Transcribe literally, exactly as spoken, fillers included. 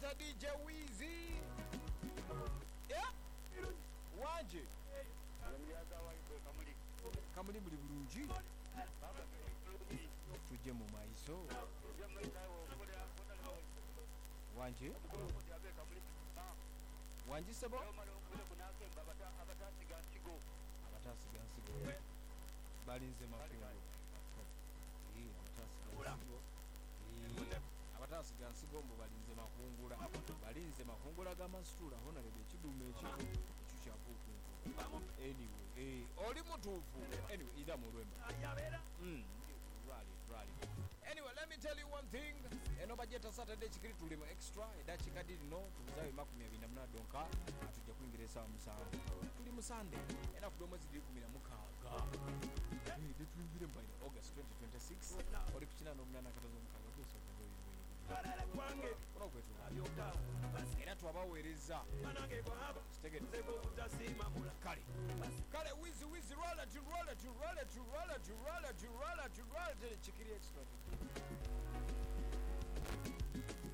Mister D J Weezy. Yeah. Wanje. Kamuli buli bulungi. Tujje mu maiso. Wanje. Wanje sebo. Abatasiga nsigo. Balinze mafungo. Eh, abatasiga nsigo. Eh, abatasiga nsigo mbo balinze makungula. Balinze makungula ga masitula hona lebe kidume ekiko ekikyavuku. Anyway, eh, oli mutuufu. Anyway, ida mu lwemba. Mm. Rally, rally. Anyway, let me tell you one thing. Eno bajeta Saturday chikiri tulimo extra. Edachi kadiri no. Tumizawe makumi abiri na munana donka. Atujja kuingiresa musanvu. Tuli mu Sunday. Ena kudomo zidi kumi na mukaga. Eh, de tuingire mbaine August twenty twenty-six. Oli kuchina no munana katozo mukaga. Kuso kuzo iwe. Kwange. Kuna kwetu. Abyoka. Era twabawereza. Banange kwa haba. Stegeti. Zebo utasima mula. Kale. Kale wizi wizi roller to roller to roller to roller to roller to roller to roller to chikiri extra.